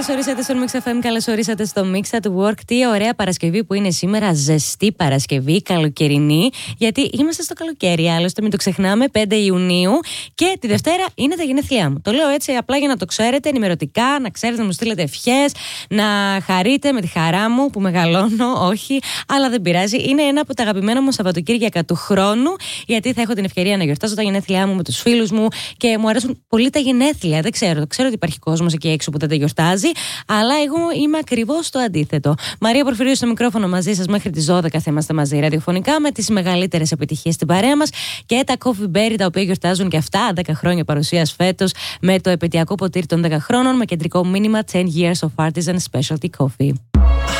Καλώς ορίσατε στο Mix FM, καλώς ορίσατε στο Mix at Work. Τι ωραία Παρασκευή που είναι σήμερα, ζεστή Παρασκευή, καλοκαιρινή. Γιατί είμαστε στο καλοκαίρι, άλλωστε μην το ξεχνάμε, 5 Ιουνίου. Και τη Δευτέρα είναι τα γενέθλιά μου. Το λέω έτσι απλά για να το ξέρετε, ενημερωτικά, να ξέρετε να μου στείλετε ευχές, να χαρείτε με τη χαρά μου που μεγαλώνω, όχι, αλλά δεν πειράζει. Είναι ένα από τα αγαπημένα μου Σαββατοκύριακα του χρόνου, γιατί θα έχω την ευκαιρία να γιορτάζω τα γενέθλιά μου με τους φίλους μου και μου αρέσουν πολύ τα γενέθλια. Δεν ξέρω ότι υπάρχει κόσμος εκεί έξω που δεν τα γιορτάζει, αλλά εγώ είμαι ακριβώς το αντίθετο. Μαρία Πορφυρίου στο μικρόφωνο μαζί σας μέχρι τις 12 θα είμαστε μαζί ραδιοφωνικά με τις μεγαλύτερες επιτυχίες στην παρέα μας και τα Coffee Berry, τα οποία γιορτάζουν και αυτά 10 χρόνια παρουσίας φέτος με το επαιτειακό ποτήρι των 10 χρόνων με κεντρικό μήνυμα 10 years of artisan specialty coffee.